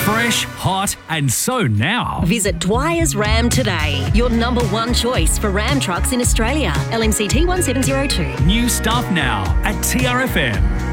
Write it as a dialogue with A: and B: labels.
A: Fresh, hot, and so now.
B: Visit Dwyer's Ram today. Your number one choice for Ram trucks in Australia. LMCT 1702.
A: New stuff now at TRFM.